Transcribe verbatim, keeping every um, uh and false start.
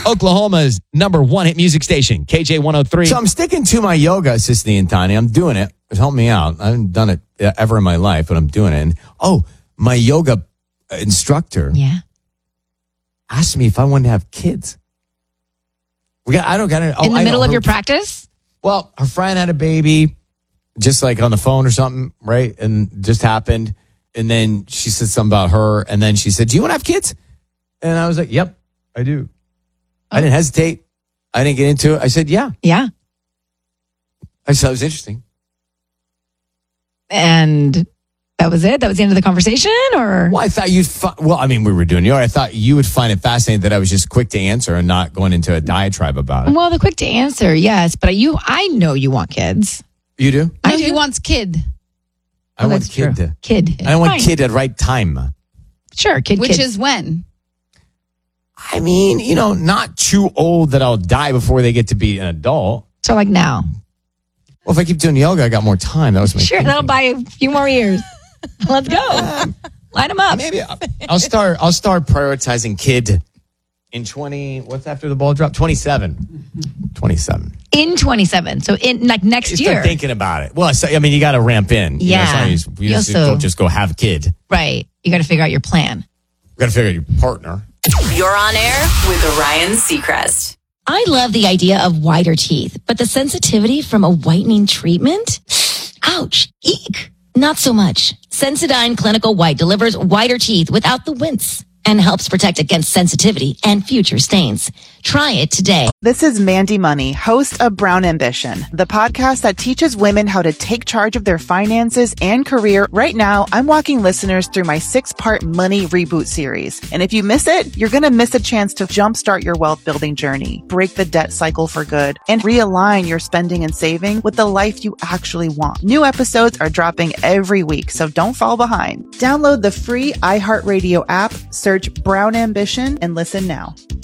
Oklahoma's number one hit music station, K J one oh three. So I'm sticking to my yoga, Sisney and Tanya. I'm doing it. It's helped me out. I haven't done it ever in my life, but I'm doing it. And, oh, my yoga instructor Yeah. asked me if I wanted to have kids. We got. I don't got it. Oh, In the I middle know. of Her- your practice? Well, her friend had a baby, just like on the phone or something, right? And just happened. And then she said something about her. And then she said, "Do you want to have kids?" And I was like, "Yep, I do." I didn't hesitate. I didn't get into it. I said, "Yeah." Yeah. I said it was interesting. And that was it? That was the end of the conversation? Or Well, I thought you'd. Fi- well, I mean, we were doing yoga. I thought you would find it fascinating that I was just quick to answer and not going into a diatribe about it. Well, the quick to answer, yes. But you, I know you want kids. You do? I No, do. he wants kid, I Oh, want that's kid. true. To, Kid. I want Fine. kid at right time. Sure, kid, which kid. is when? I mean, you know, not too old that I'll die before they get to be an adult. So like now. Well, if I keep doing yoga, I got more time. That was my Sure, thinking. that'll buy a few more years. Let's go. Line them up. Maybe I'll, I'll start. I'll start prioritizing kid in twenty. What's after the ball drop? Twenty-seven. Twenty-seven. In twenty-seven. So in like next You year. start thinking about it. Well, I say- I mean, you got to ramp in. You know, it's Yeah. not just- you You just also- don't just go have a kid. Right. You got to figure out your plan. You got to figure out your partner. You're on air with Ryan Seacrest. I love the idea of whiter teeth, but the sensitivity from a whitening treatment? Ouch. Eek. Not so much. Sensodyne Clinical White delivers whiter teeth without the wince and helps protect against sensitivity and future stains. Try it today. This is Mandy Money, host of Brown Ambition, the podcast that teaches women how to take charge of their finances and career. Right now, I'm walking listeners through my six-part money reboot series. And if you miss it, you're going to miss a chance to jumpstart your wealth building journey, break the debt cycle for good, and realign your spending and saving with the life you actually want. New episodes are dropping every week, so don't fall behind. Download the free iHeartRadio app, search Brown Ambition, and listen now.